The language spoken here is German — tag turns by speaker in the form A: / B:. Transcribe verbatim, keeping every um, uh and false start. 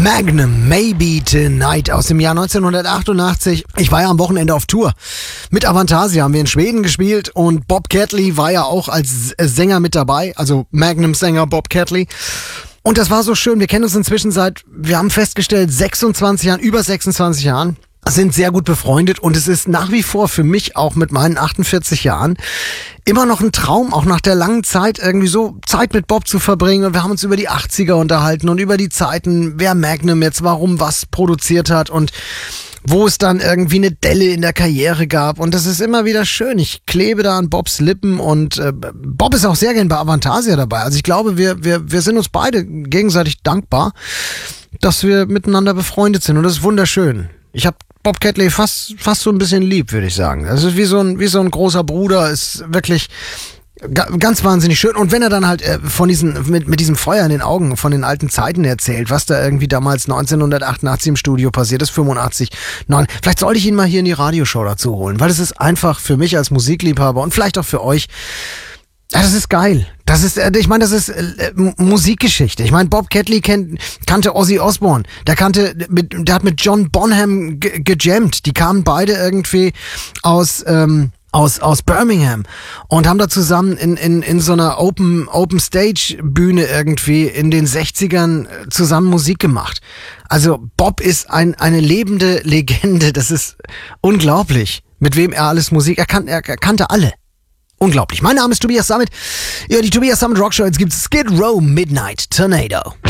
A: Magnum, Maybe Tonight aus dem Jahr neunzehnhundertachtundachtzig. Ich war ja am Wochenende auf Tour. Mit Avantasia haben wir in Schweden gespielt und Bob Catley war ja auch als Sänger mit dabei, also Magnum-Sänger Bob Catley. Und das war so schön. Wir kennen uns inzwischen seit, wir haben festgestellt, sechsundzwanzig Jahren, über sechsundzwanzig Jahren. Sind sehr gut befreundet und es ist nach wie vor für mich auch mit meinen achtundvierzig Jahren immer noch ein Traum, auch nach der langen Zeit irgendwie so Zeit mit Bob zu verbringen. Und wir haben uns über die achtziger unterhalten und über die Zeiten, wer Magnum jetzt warum was produziert hat und wo es dann irgendwie eine Delle in der Karriere gab. Und das ist immer wieder schön. Ich klebe da an Bobs Lippen und äh, Bob ist auch sehr gern bei Avantasia dabei. Also ich glaube, wir, wir, wir sind uns beide gegenseitig dankbar, dass wir miteinander befreundet sind und das ist wunderschön. Ich habe Bob Catley fast fast so ein bisschen lieb, würde ich sagen. Also ist wie so ein wie so ein großer Bruder, ist wirklich ga, ganz wahnsinnig schön. Und wenn er dann halt äh, von diesen mit mit diesem Feuer in den Augen von den alten Zeiten erzählt, was da irgendwie damals neunzehnhundertachtundachtzig im Studio passiert ist, fünfundachtzig, neun. Vielleicht sollte ich ihn mal hier in die Radioshow dazu holen, weil es ist einfach für mich als Musikliebhaber und vielleicht auch für euch. Ja, das ist geil. Das ist, ich meine, das ist äh, Musikgeschichte. Ich meine, Bob Catley kennt, kannte Ozzy Osbourne. Der kannte, mit, der hat mit John Bonham ge- gejammt. Die kamen beide irgendwie aus ähm, aus aus Birmingham und haben da zusammen in in in so einer Open Open Stage Bühne irgendwie in den sechzigern zusammen Musik gemacht. Also Bob ist ein eine lebende Legende. Das ist unglaublich, mit wem er alles Musik. Er kan, er, er kannte alle. Unglaublich. Mein Name ist Tobias Sammet. Ja, die Tobias Sammet Rockshow. Jetzt gibt's Skid Row Midnight Tornado.